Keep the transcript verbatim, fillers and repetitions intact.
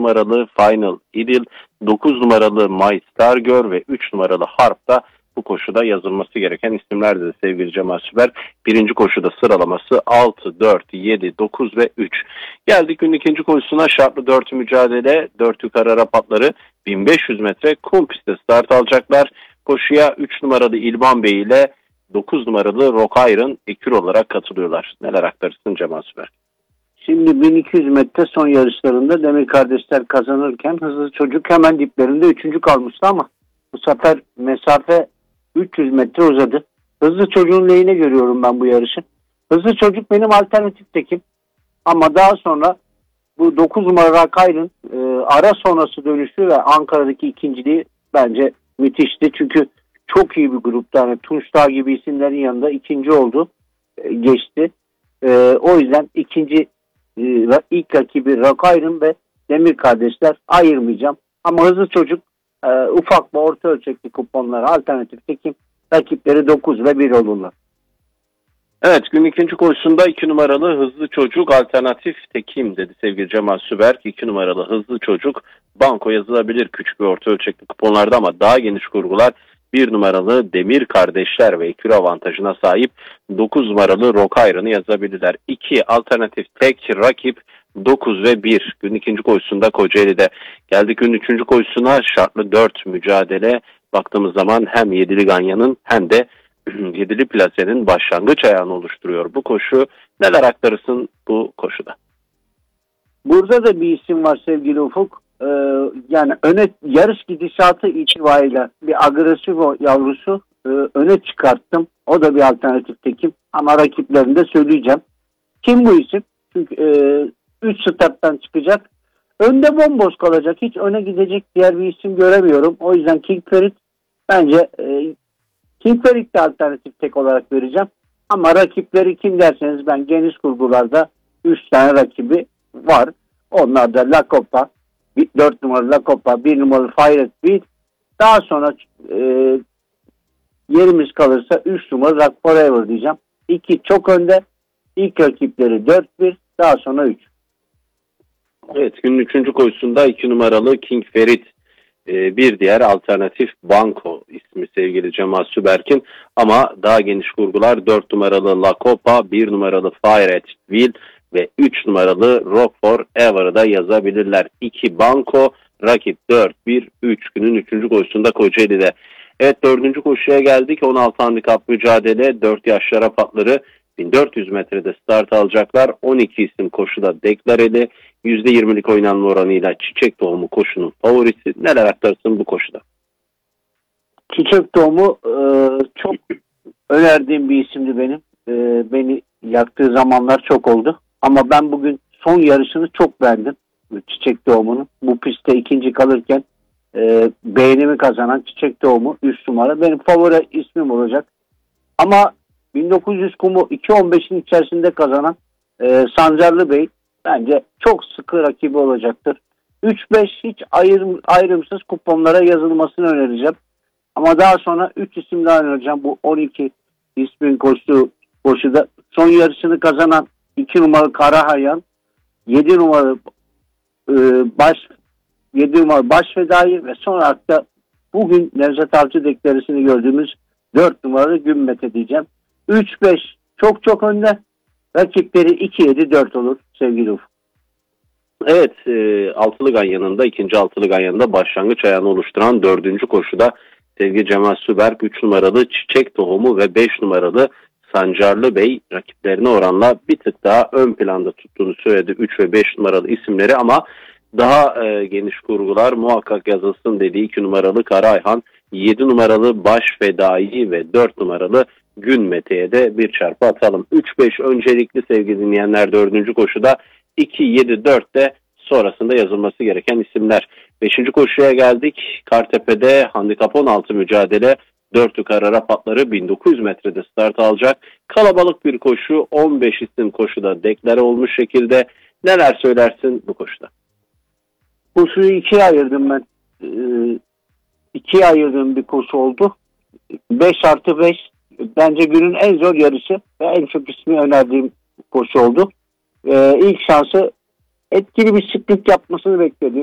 numaralı Final Idil, dokuz numaralı My Star Girl ve üç numaralı Harp da bu koşuda yazılması gereken isimler de sevgili Cemal Süper. Birinci koşuda sıralaması altı, dört, yedi, dokuz ve üç. Geldik günün ikinci koşusuna. Şartlı dört mücadele, dört yukarı Arap atları bin beş yüz metre kum pistte start alacaklar. Koşuya üç numaralı İlban Bey ile dokuz numaralı Rock Iron ekür olarak katılıyorlar. Neler aktarırsın Cemal Süper? Şimdi bin iki yüz metre son yarışlarında Demir kardeşler kazanırken Hızlı Çocuk hemen diplerinde üçüncü kalmıştı ama bu sefer mesafe üç yüz metre uzadı. Hızlı Çocuk'un lehine görüyorum ben bu yarışı. Hızlı Çocuk benim alternatif tekim. Ama daha sonra bu dokuz numara Rakayr'ın e, ara sonrası dönüşü ve Ankara'daki ikinciliği bence müthişti. Çünkü çok iyi bir grupta. Yani Tunç Dağ gibi isimlerin yanında ikinci oldu. E, geçti. E, o yüzden ikinci e, ilk rakibi Rakayr'ın ve Demir kardeşler ayırmayacağım. Ama Hızlı Çocuk e, ufak ve orta ölçekli kuponlara alternatif tekim. Rakipleri dokuz ve bir olurlar. Evet, gün ikinci koşusunda iki numaralı Hızlı Çocuk alternatif tekim dedi sevgili Cemal Süberk. iki numaralı Hızlı Çocuk banko yazılabilir küçük bir orta ölçekli kuponlarda ama daha geniş kurgular bir numaralı Demir kardeşler ve ekür avantajına sahip dokuz numaralı Rock Iron'ı yazabilirler. iki alternatif tek rakip dokuz ve bir. Gün ikinci koşusunda Kocaeli'de. Geldik gün üçüncü koşusuna. Şartlı dört mücadele. Baktığımız zaman hem Yedili Ganyan'ın hem de Yedili Plase'nin başlangıç ayağını oluşturuyor bu koşu. Neler aktarırsın bu koşuda? Burada da bir isim var sevgili Ufuk. Ee, yani öne yarış gidişatı itibariyle bir agresif yavrusu e, öne çıkarttım. O da bir alternatif tekim. Ama rakiplerini de söyleyeceğim. Kim bu isim? Çünkü üç e, starttan çıkacak. Önde bomboş kalacak. Hiç öne gidecek diğer bir isim göremiyorum. O yüzden King Ferit bence e, King Ferit de alternatif tek olarak vereceğim. Ama rakipleri kim derseniz ben geniş kurgularda üç tane rakibi var. Onlar da La Copa, dört numaralı La Copa, bir numaralı Fire Beat. Daha sonra e, yerimiz kalırsa üç numaralı Rock Forever diyeceğim. iki çok önde. İlk rakipleri dört bir, daha sonra üç. Evet, günün üçüncü koşusunda iki numaralı King Ferit, bir diğer alternatif banko ismi sevgili Cemal Süberk'in ama daha geniş kurgular dört numaralı La Copa, bir numaralı Fire at Will ve üç numaralı Rock Forever'ı da yazabilirler. iki banko, rakip dört bir üç. Günün üçüncü koşusunda Kocaeli'de. Evet, dördüncü koşuya geldik. on altı handikap mücadele, dört yaş Arap atları bin dört yüz metrede start alacaklar. on iki isim koşuda deklareli. yüzde yirmilik oynanma oranıyla Çiçek Tohumu koşunun favorisi. Neler aktarsın bu koşuda? Çiçek Tohumu e, çok önerdiğim bir isimdi benim. E, beni yaktığı zamanlar çok oldu. Ama ben bugün son yarışını çok beğendim. Çiçek Tohumu'nun. Bu pistte ikinci kalırken e, beğenimi kazanan Çiçek Tohumu üç numara. Benim favori ismim olacak. Ama bin dokuz yüz kumu iki on beşin içerisinde kazanan e, Sancarlı Bey bence çok sıkı rakibi olacaktır. üç beş hiç ayrım, ayrımsız kuponlara yazılmasını önereceğim. Ama daha sonra üç isim daha önereceğim. Bu on iki ismin koştuğu koşuda son yarışını kazanan iki numaralı Karahayan, yedi numaralı e, baş yedi numaralı Baş Fedai ve son hatta bugün Nevzat Avcı deklaresini gördüğümüz dört numaralı Gümbete diyeceğim. üç beş çok çok önde. Rakipleri iki yedi dört olur sevgili Ufuk. Evet, e, altılı ganyanın da ikinci altılı ganyanın da başlangıç ayağını oluşturan dördüncü koşuda sevgili Cemal Süberk üç numaralı Çiçek Tohumu ve beş numaralı Sancarlı Bey rakiplerine oranla bir tık daha ön planda tuttuğunu söyledi. üç ve beş numaralı isimleri ama daha e, geniş kurgular muhakkak yazılsın dediği iki numaralı Karayhan, yedi numaralı Baş Fedai ve dört numaralı Gün Mete'ye de bir çarpı atalım. üç beş öncelikli sevgili dinleyenler dördüncü koşuda, iki yedi dört de sonrasında yazılması gereken isimler. beşinci koşuya geldik. Kartepe'de handikap on altı mücadele, dört yukarı Arap atları bin dokuz yüz metrede start alacak. Kalabalık bir koşu, on beş isim koşuda deklare olmuş şekilde. Neler söylersin bu koşuda? Koşuyu ikiye ayırdım ben. Ee, ikiye ayırdığım bir koşu oldu. beş artı beş bence günün en zor yarışı ve en çok ismi önerdiğim koşu oldu. Ee, ilk şansı etkili bir sprint yapmasını bekliyordum.